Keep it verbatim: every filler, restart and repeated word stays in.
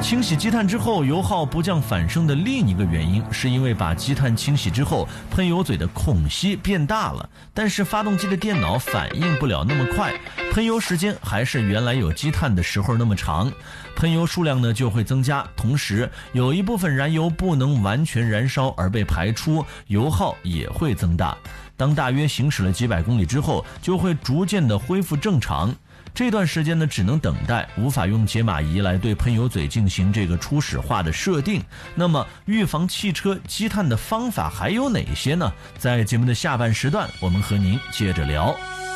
清洗积碳之后油耗不降反升的另一个原因，是因为把积碳清洗之后，喷油嘴的孔隙变大了，但是发动机的电脑反应不了那么快，喷油时间还是原来有积碳的时候那么长，喷油数量呢就会增加，同时有一部分燃油不能完全燃烧而被排出，油耗也会增大。当大约行驶了几百公里之后，就会逐渐的恢复正常。这段时间呢，只能等待，无法用解码仪来对喷油嘴进行这个初始化的设定。那么，预防汽车积碳的方法还有哪些呢？在节目的下半时段，我们和您接着聊。